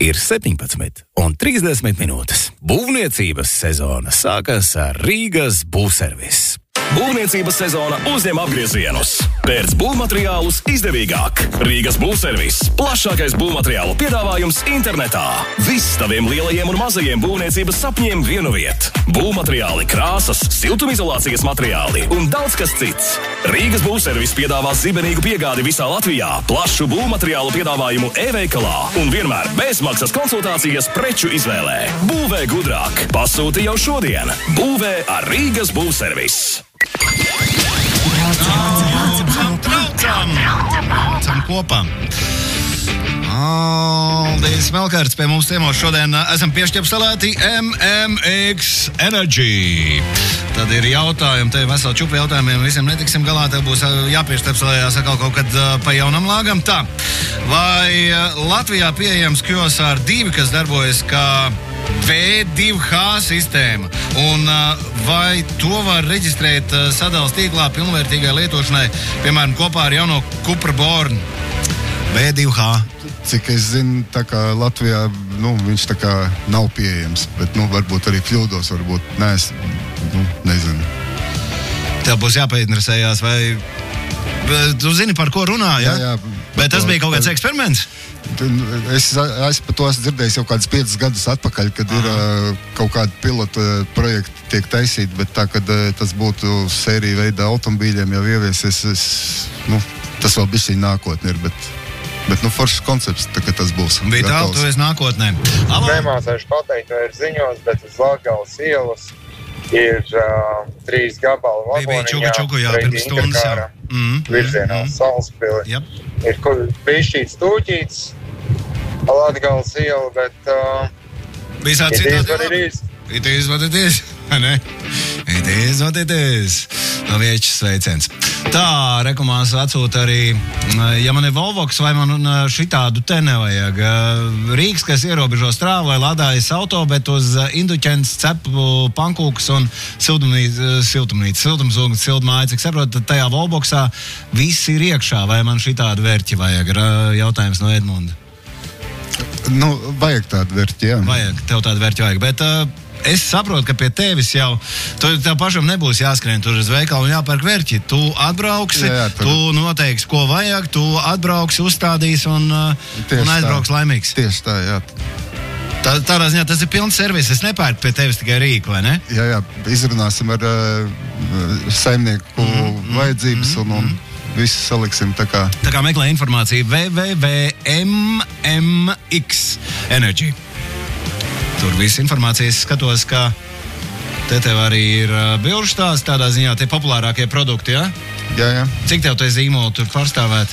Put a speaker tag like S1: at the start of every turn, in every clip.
S1: Ir 17:30 minūtes. Būvniecības sezona sākas ar Rīgas būvservis. Būvniecības sezona uzņem apgriezienus. Pērc būvmateriālus izdevīgāk. Rīgas būvservis. Plašākais būvmateriālu piedāvājums internetā. Viss taviem lielajiem un mazajiem būvniecības sapņiem vienu viet. Būvmateriāli, krāsas, siltumizolācijas materiāli un daudz kas cits. Rīgas būvservis piedāvā zibenīgu piegādi visā Latvijā, plašu būvmateriālu piedāvājumu e-veikalā un vienmēr bezmaksas konsultācijas preču izvēlē. Būvē gudrāk. Pasūti jau šodien. Būvē ar Rīgas būvservis.
S2: Braucam kopā. Aldīs Melkārts pie mums ciemos šodien esam piešķepselēti MMX Energy. Tad ir jautājumi, te veseli čupi jautājumiem, visiem netiksim galā, tev būs jāpiešķepselējās atkal kaut kad pa jaunam lāgam. Tā, vai Latvijā pieejams QSR 2, kas darbojas kā V2H sistēma, un vai to var reģistrēt sadalas tīklā pilnvērtīgai lietošanai, piemēram, kopā ar jauno Cupra Born V2H?
S3: Cik es zinu, tā kā Latvijā, viņš tā kā nav pieejams, bet, varbūt arī kļūdos, varbūt nezinu.
S2: Tev būs jāpainteresējās, vai tu zini, par ko runā, ja?
S3: Jā.
S2: Bet tas bija kaut kāds eksperiments?
S3: Es par to esmu dzirdējis jau kādus 5 gadus atpakaļ, kad ir kaut kādi pilota projekti tiek taisīti, bet tā, kad tas būtu sērija veidā automobīļiem jau ieviesies, tas vēl bišķiņ nākotnē ir, bet foršs koncepts, tā, ka tas būs.
S2: Vitāli, tu esi nākotnē.
S4: Nemācēšu pateikt, vai ir ziņos, bet uz Latgales ielas ir 3 gabalu vagoniņā
S2: čuku, jā, pirms stundas, jā.
S4: Virzienā uz Salaspili.
S2: Yep.
S4: Ir bišķīts tūķīts Latgales iela, bet
S2: visā citādi it is what it is, ne? It is what it is. No viečs sveiciens. Tā, rekomās atsūta arī, ja man ir Volvoks, vai man šitādu te nevajag. Rīgas, kas ierobežo strāvu, lai lādājas auto, bet uz induķents cepu pankūks un siltumnīca, siltumāja, cik saprot, tad tajā Volvoksā viss ir iekšā, vai man šitādu vērķi vajag? Jautājums no Edmunda.
S3: Vajag tādu vērķi, jā.
S2: Vajag, tev tādu vērķi vajag, bet es saprotu, ka pie tevis jau, tev pašam nebūs jāskrien tur uz veikalu un jāpērk vērķi. Tu atbrauksi, tu noteiksi, ko vajag, tu atbrauksi, uzstādīsi un aizbrauks laimīgs.
S3: Tieši tā, jā.
S2: Tādā ziņā tas ir pilns servis, es nepērku pie tevis tikai rīku, vai ne?
S3: Jā, izrunāsim ar saimnieku vajadzības un visu saliksim tā kā.
S2: Tā kā meklē informāciju www.mmx Energy. Tur viss informācijas skatos, ka te tev arī ir bilžu stāsts, tādā ziņā tie populārākie produkti, ja?
S3: Jā.
S2: Cik tev te zīmoli tur pārstāvēt?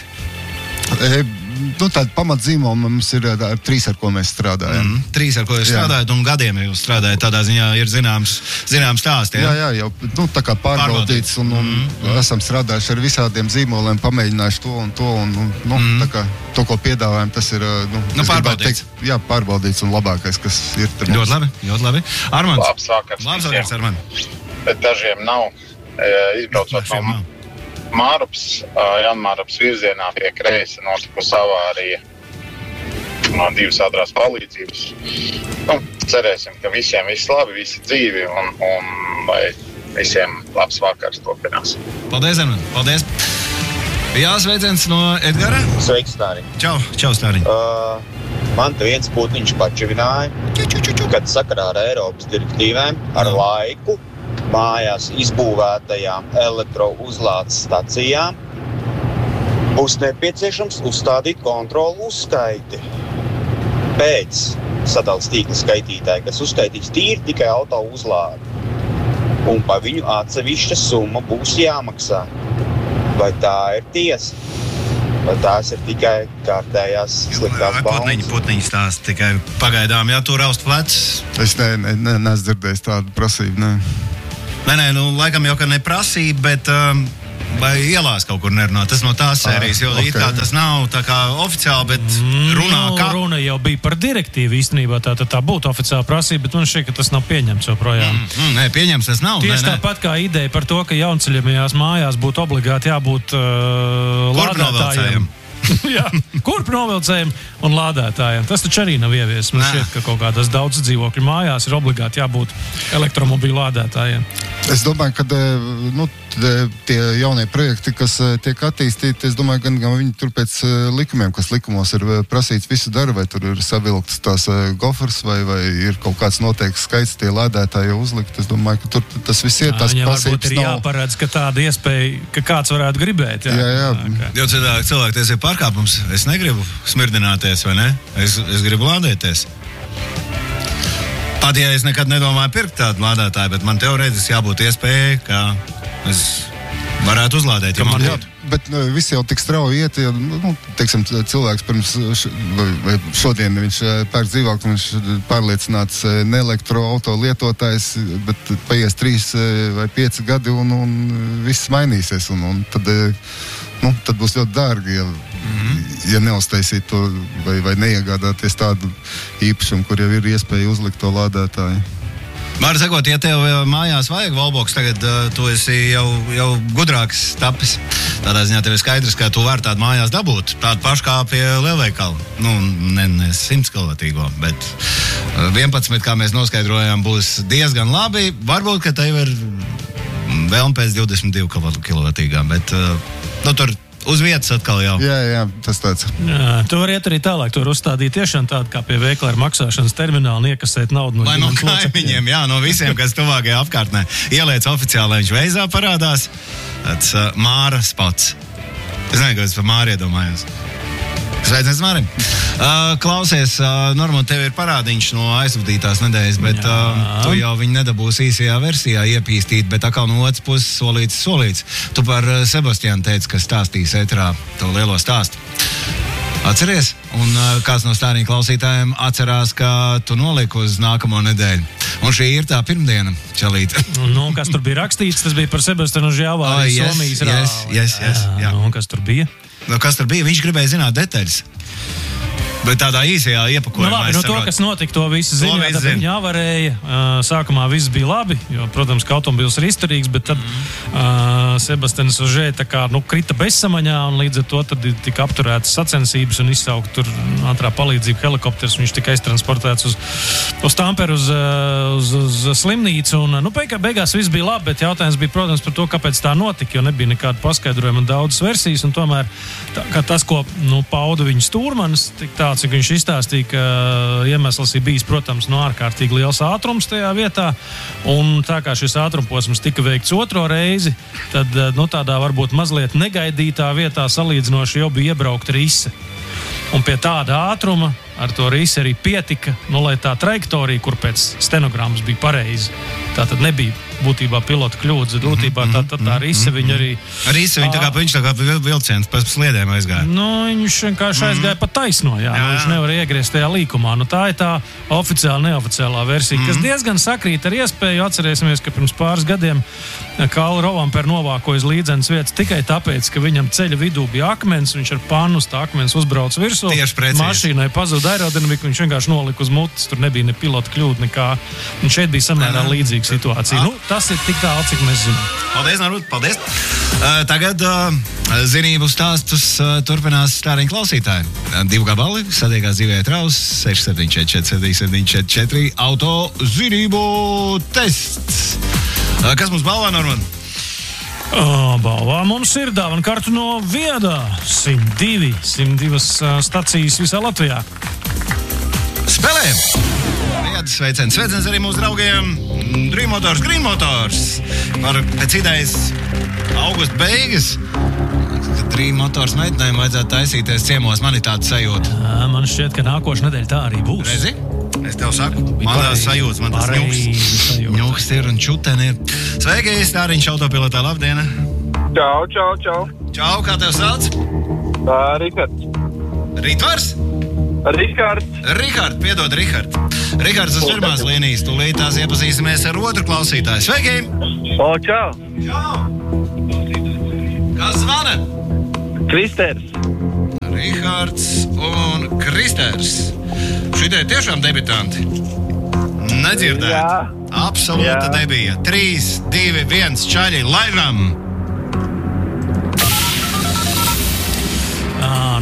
S3: Tāda pamatzīmola mums ir 3, ar ko mēs strādājam.
S2: 3, ar ko jūs strādājat, un gadiem jūs strādājat, tādā ziņā ir zināms stāsti, ja?
S3: Jā, jau tā kā pārbaudīts, un esam strādājuši ar visādiem zīmoliem, pamēģinājuši to un to, tā kā to, ko piedāvājam, tas ir,
S2: pārbaudīts.
S3: Jā, pārbaudīts un labākais, kas ir.
S2: Ļoti labi. Armands.
S5: Labs vakars,
S2: Armand.
S5: Bet dažiem nav, izbraucot no Mārups, Janmārups virzienā pie kreisa notikusi avārija no 2 ātrās palīdzības. Cerēsim, ka visiem viss labi, visi dzīvi un lai visiem labs vakars turpinās.
S2: Paldies, Armand. Paldies. Jā, sveiciens no Edgara.
S6: Sveiks, Stāriņ.
S2: Čau, Stāriņ.
S6: Man te viens putniņš pačivināja, kad sakarā ar Eiropas direktīvēm ar laiku mājās izbūvētajām elektrouzlādes stacijām būs nepieciešams uzstādīt kontrolu uzskaiti pēc sadalas tīkla skaitītāja, kas uzskaitīs tīri tikai auto uzlādi. Un pa viņu atsevišķa summa būs jāmaksā. Vai tā ir tiesa? Vai tās ir tikai kārtējās sliktās baumas?
S2: Putniņi stāsta tikai pagaidām, ja tu raust plecs.
S3: Es neesmu dzirdējis tādu prasību, ne.
S2: Nē, laikam jau, ka neprasība, bet vai ielās kaut kur nerunā. Tas no tās sērijas, jo it kā tas nav tā kā oficiāli, bet
S7: runa jau bija par direktīvu īstenībā, tā būtu oficiāla prasība, bet man šķiet, ka tas nav pieņemts joprojām.
S2: Nē, pieņemts tas nav.
S7: Tieši tāpat kā ideja par to, ka jaunceļamajās mājās būtu obligāti jābūt lādētājiem. Jā, kurp novilcējiem un lādētājiem. Tas taču arī nav ieviesis. Man šķiet, ka kaut kādās daudz dzīvokļu mājās ir obligāti jābūt elektromobīļu lādētājiem.
S3: Es domāju, ka tie jaunie projekti, kas tiek attīstīti, es domāju, gan viņi tur pēc likumiem, kas likumos ir prasīts, visu dara, vai tur ir savilktas tās gofers, vai ir kaut kāds noteikts skaits tie lādētāji uzlikt. Es domāju, ka tur tas viss ir. Tas
S7: varbūt ir jāparedz, ka tāda iespēja, ka kāds varētu gribēt.
S3: Jā.
S2: Okay. Jo cilvēkties ir pārkāpums. Es negribu smirdināties, vai ne? Es gribu lādēties. Pat ja es nekad nedomāju pirkt tādu lādētāju, bet man teorētiski jābūt iespēja, ka es varētu uzlādēt.
S3: Jā, bet visi jau tik strauji iet, ja, teiksim, cilvēks pirms vai šodien viņš pērk dzīvokli, viņš pārliecināts ne elektroauto lietotājs, bet paies 3 vai 5 gadi un viss mainīsies. Un tad būs ļoti dārgi, ja neuztaisīt to vai neiegādāties tādu īpašumu, kur jau ir iespēja uzlikt to lādētāju.
S2: Var sakot, ja tev mājās vajag wallbox, tagad tu esi jau gudrāks tapis. Tādā ziņā tev ir skaidrs, ka tu vari tādu mājās dabūt. Tādu pašu kā pie lielveikala. Ne 100 kilovatīgo, bet 11, kā mēs noskaidrojām, būs diezgan labi. Varbūt, ka tev ir vēlme pēc 22 kilovatīgām, bet tur uz vietas atkal jau.
S3: Jā, tas tāds.
S7: Jā, tu vari iet arī tālāk, tu vari uzstādīt tiešām tādu kā pie veikala ar maksāšanas terminālu un iekasēt naudu
S2: vai no kaimiņiem, no visiem, kas tuvākajā apkārtnē. Ieliec oficiāli, viņš veizā parādās. Tāds Māra spots. Es nezinu, ko es par Māru iedomājos. Sveicins Mārim. Klausies, Norman, tev ir parādiņš no aizvadītās nedēļas, bet tu jau viņu nedabūsi īsajā versijā iepīstīt, bet atkal no otras puses solīts. Tu par Sebastiānu teici, ka stāstīs ētrā to lielo stāstu. Atceries? Un kāds no stārīņu klausītājiem atcerās, ka tu noliki uz nākamo nedēļu. Un šī ir tā pirmdiena, čalīte.
S7: Kas tur bija rakstīts? Tas bija par Sebastiānu Žjāvāri, Somijas rāvu.
S2: Jā.
S7: Kas tur bija?
S2: Kas tur bija? Viņš gribēja zināt detaļas. Bet tādā īsajā iepakojumā.
S7: To, kas notika, to visi zināja, tad viņi jāvarēja. Sākumā viss bija labi, jo, protams, ka automobils ir izturīgs, bet tad Sebastians Ožē krita bezsamaņā, un līdz ar to tad tika apturētas sacensības un izsaukt tur ātrā palīdzība helikopters. Viņš tika aiztransportēts uz Tamperu uz slimnīcu. Un, beigās viss bija labi, bet jautājums bija, protams, par to, kāpēc tā notika, jo nebija nekāda paskaidrojuma un daudzas versijas. Un tomēr tas, ko pauda viņa stūrmanis, cik viņš izstāstīja, ka iemesls ir bijis, protams, ārkārtīgi liels ātrums tajā vietā, un tā kā šis ātrumposms tika veikts otro reizi, tad tādā varbūt mazliet negaidītā vietā salīdzinoši jau bija iebraukta rise. Un pie tāda ātruma ar to risi arī pietika, lai tā trajektorija, kur pēc stenogrammas bija pareizi, tā tad nebija būtībā pilota kļūdas, būtībā tā rise viņa arī...
S2: Rise viņa viņš tā kā vilciens pa sliedēm aizgāja.
S7: Viņš vienkārši aizgāja pa taisno, viņš nevar iegriezt tajā līkumā. Tā ir tā oficiāla, neoficiālā versija, kas diezgan sakrīt ar iespēju. Atcerēsimies, ka pirms pāris gadiem Kaula Rovampēr novākoja līdzenas vietas tikai tāpēc, ka viņam ceļa vidū bija akmens, viņš ar pannu uz tā akmens uzbrauc virsū. Mašīnai pazuda aerodinamika, viņš vienkārši nolika uz mutes, tur nebija ne pilota kļūda, nekā. Un šeit bija samērā līdzīga situācija. Tas ir tik tālu, cik mēs zinām.
S2: Paldies, Narūt, paldies. Tagad zinību stāstus turpinās stārīņu klausītāji. 2 gabali, satiekās dzīvē traus, 6744 auto zinību tests. Kas mums balvā, Norman?
S7: Balvā mums ir dāvana kartu no Viedā. 102 stacijas visā Latvijā.
S2: Spēlējam! Sveiciens arī mūsu draugiem Green Motors. Pēc idejas augusta beigas, kad Green Motors meitenēm vajadzētu taisīties ciemos, man ir tāda sajūta.
S7: Man šķiet, ka nākošais nedēļa tā arī būs.
S2: Redzi? Es tev saku, man tās sajūtas, man tas ņuks ir un čuteni ir. Sveiki, Stāriņš autopilotā, labdiena!
S4: Čau!
S2: Čau, kā tev sauc?
S4: Rihards.
S2: Ritvars?
S4: Rihards,
S2: piedod, Rihards uz pirmās līnijas, tūlīt tās iepazīsimies ar otru klausītāju. Sveiki!
S4: Čau!
S2: Kas zvana?
S4: Kristers.
S2: Rihards un Kristers. Šitie tiešām debitanti. Nedzirdēt.
S4: Jā.
S2: Absolūta debija. 3, 2, 1, čaļi, laižam!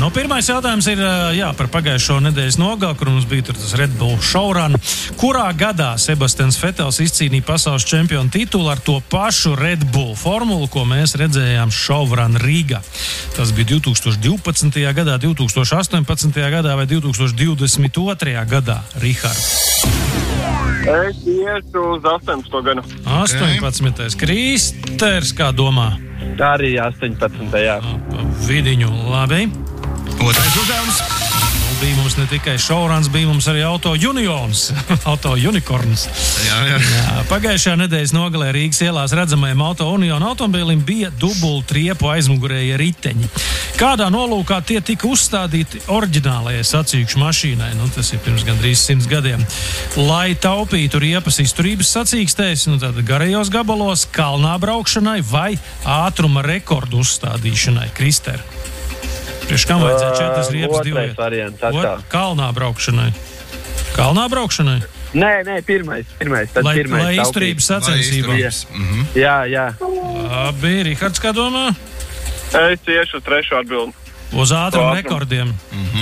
S7: Nu, pirmais jautājums ir par pagājušo nedēļas nogali, kur mums bija tas Red Bull showrun. Kurā gadā Sebastians Vetels izcīnīja pasaules čempionu titulu ar to pašu Red Bull formulu, ko mēs redzējām showrun Rīgā? Tas bija 2012. gadā, 2018. gadā vai 2022. gadā, Rihard?
S8: Es iešu uz 18. gadu.
S7: 18. Kristers, kā domā?
S8: Arī 18. jā.
S7: Vidiņu, labi.
S2: Otrais uzdevums.
S7: Bija mums ne tikai šauruns, bija mums arī auto junions, auto unikorns.
S2: Jā.
S7: Pagājušajā nedēļas nogalē Rīgas ielās redzamajam auto unionu automobīlim bija dubultriepu aizmugurējie riteņi. Kādā nolūkā tie tika uzstādīti oriģinālajai sacīkšu mašīnai, tas ir pirms gandrīz 100 gadiem, lai taupītu riepas izturības sacīkstēs, tātad garajos gabalos, kalnā braukšanai vai ātruma rekordu uzstādīšanai. Krister. Priekš kam vajadzēja 4 riepas 2
S8: Otrais variants.
S7: Kalnā braukšanai. Kalnā braukšanai?
S8: Nē, pirmais.
S7: Lai izturības sacensībās.
S8: Jā.
S7: Labi, Rihards, kā domā?
S8: Es iešu uz trešo atbildi.
S7: Uz ātruma rekordiem.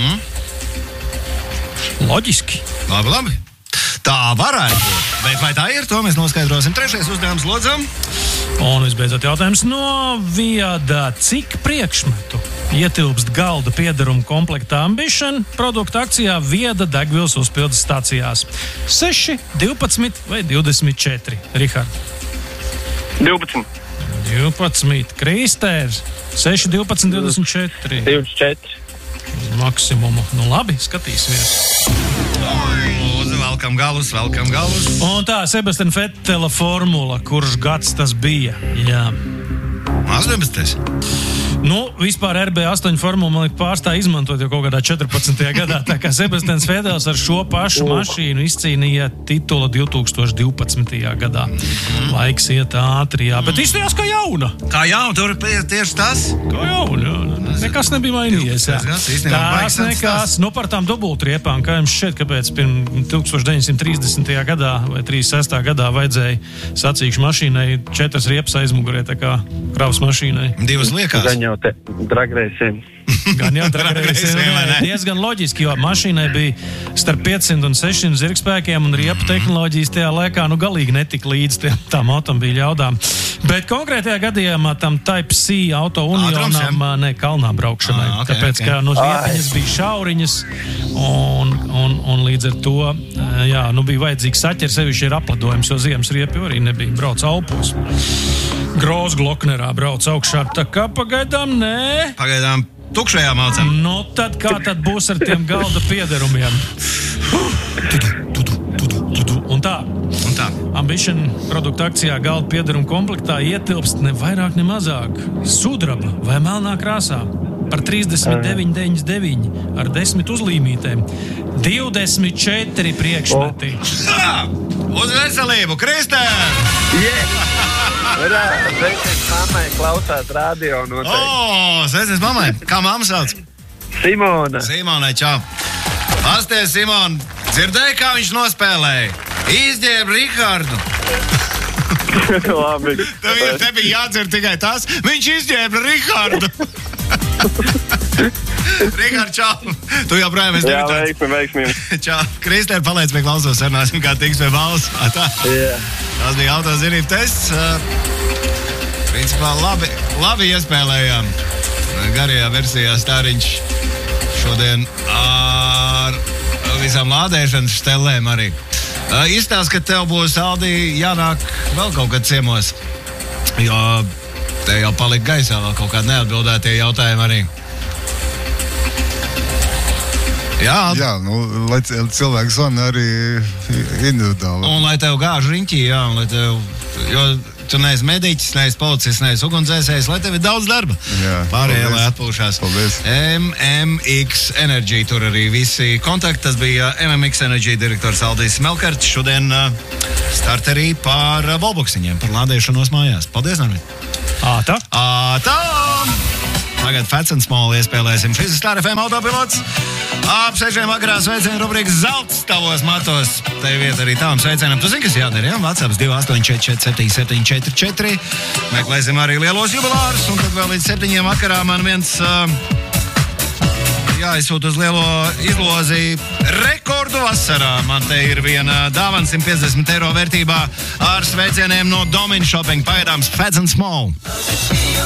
S7: Loģiski.
S2: Labi. Tā varētu būt. Bet vai tā ir? To mēs noskaidrosim. Trešais uzdevums Lodzam.
S7: Un visbeidzot jautājums no Viada. Cik priekšmetu ietilpst galda piederuma komplekta Ambition produkta akcijā Viada degvielas uzpildes stācijās? 6, 12 vai 24? Rihard?
S8: 12.
S7: 12. Kristērs. 6, 12, 24.
S8: 24.
S7: Uz maksimumu. Labi, skatīsimies.
S2: Velkam galus.
S7: Un tā, Sebastian Vettela formula, kurš gads tas bija? Jā.
S2: 18.
S7: Vispār RB8 formulu man pārstāja izmantot jau kaut kādā 14. gadā. Tā kā Sebastians Vettels ar šo pašu mašīnu izcīnīja titulu 2012. gadā. Laiks iet ātri, jā. Bet izstājās kā jauna.
S2: Kā jauna, tur tieši tas?
S7: Kā jauna, jā. Nekas nebija mainījies, jā. Tās nekas. Par tām dubultriepām, kā jums šķiet, kāpēc pirms 1930. gadā vai 36. gadā vajadzēja sacīkšu mašīnai 4 riepas aizmugurē, tā kā kravas mašīnai.
S2: 2 liekas.
S8: Gan jau dragreisiem.
S7: Gan jau dragreisiem. Diezgan loģiski, jo mašīnai bija starp 500 un 600 zirgspēkiem un riepu tehnoloģijas tajā laikā galīgi netika līdz tām automobīļu jaudām. Bet konkrētajā gadījumā tam Type C auto unionam kalnā braukšanai. Tāpēc, ka riepiņas bija šauriņas un līdz ar to bija vajadzīgs saķer sevišķi ir apladojums, jo ziemas riepi arī nebija. Brauc Alpos. Grozgloknerā brauc augšā. Tā kā pagaidām nē.
S2: Pagaidām tukšajā mācām.
S7: Tad kā tad būs ar tiem galda piederumiem? Un tā. Ambition produkta akcijā galda piederuma komplektā ietilpst ne vairāk, ne mazāk sudraba vai melnā krāsā par 39,99 ar 10 uzlīmītēm. 24 priekšmeti.
S2: Uz veselību, Kristēr!
S8: Sveiciens mammai, klausās radio noteikti.
S2: Sveiciens mammai. Kā mamma sauc?
S8: Simona.
S2: Simonai, čau. Pasties, Simon, dzirdēji, kā viņš nospēlēja? Izģēba Rihardu.
S8: Labi.
S2: Te bija jādzird tikai tas. Viņš izģēba Rihardu. Rihard, čau. Tu joprojām esi
S8: divi. Jā, veiksmi.
S2: Čau. Kristēr, paliec pie klausos, sarunāsim, kā tiks pie balvas. Tas bija autozinību tests. Principā labi iespēlējām. Garajā versijā Stāriņš šodien ar visām lādēšanas stelēm arī. Izstāst, ka tev būs, Aldi, jānāk vēl kaut kad ciemos, jo te jau palika gaisā vēl kaut kādi neatbildētie jautājumi arī. Jā,
S3: lai cilvēki zvana arī individuāli.
S2: Un lai tev gāž riņķī, un lai tev, jo tu neesi mediķis, neesi policists, neesi ugunsdzēsējs, lai tev ir daudz darba.
S3: Jā,
S2: pārējie, lai atpūšās.
S3: Paldies.
S2: MMX Energy, tur arī visi kontakti. Tas bija MMX Energy direktors Aldis Melkarts. Šodien starterī par volboksiņiem, par lādēšanos mājās. Paldies, Narvi.
S7: Ātā.
S2: Tagad Fats and Small iespēlēsim. Šis ir Star FM autopilots. Ap 6 vakarā sveicienu rubrikas Zelts tavos matos. Te vieta arī tām sveicienam. Tu zini, kas jādara, jā? WhatsApp 2844774. Meklēsim arī lielos jubilārus. Un tad vēl līdz 7 vakarā man viens jāizsūta uz lielo izlozi rekordu vasarā. Man te ir viena dāvana 150 eiro vērtībā ar sveicieniem no Domina Shopping. Pagaidāms Fats and Small.